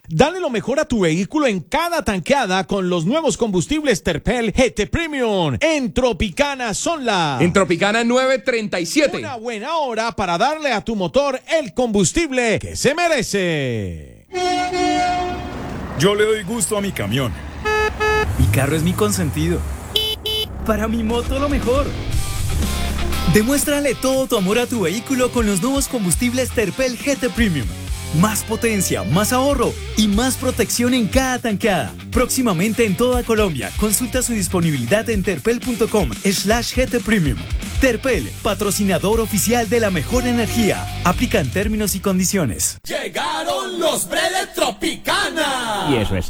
Dale lo mejor a tu vehículo en cada tanqueada con los nuevos combustibles Terpel GT Premium. En Tropicana son las... En Tropicana 937. Una buena hora para darle a tu motor el combustible que se merece. Yo le doy gusto a mi camión. Mi carro es mi consentido. Para mi moto lo mejor. Demuéstrale todo tu amor a tu vehículo con los nuevos combustibles Terpel GT Premium. Más potencia, más ahorro y más protección en cada tanqueada. Próximamente en toda Colombia. Consulta su disponibilidad en terpel.com/GT Premium. Terpel, patrocinador oficial de la mejor energía. Aplican términos y condiciones. Llegaron los Bredes Tropicana. Y eso es